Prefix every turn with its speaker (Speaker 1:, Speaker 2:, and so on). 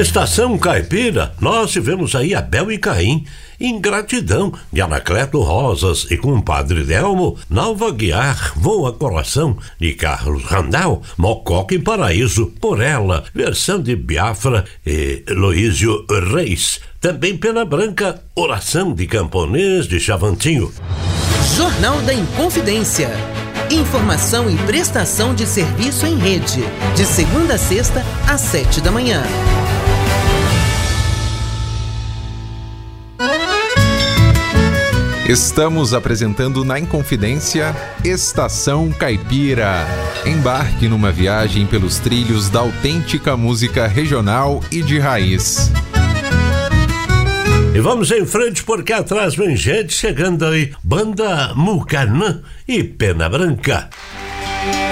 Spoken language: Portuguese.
Speaker 1: Estação Caipira, nós tivemos aí Abel e Caim, Ingratidão, de Anacleto Rosas e Compadre Delmo, Nalva Guiar, Voa Coração, de Carlos Randal, Mococa em Paraíso, Por Ela, versão de Biafra e Loísio Reis. Também Pena Branca, Oração de Camponês, de Chavantinho.
Speaker 2: Jornal da Inconfidência. Informação e prestação de serviço em rede. De segunda a sexta, às 7 da manhã.
Speaker 3: Estamos apresentando na Inconfidência Estação Caipira. Embarque numa viagem pelos trilhos da autêntica música regional e de raiz.
Speaker 1: E vamos em frente porque atrás vem gente chegando aí. Banda Mucanã e Pena Branca.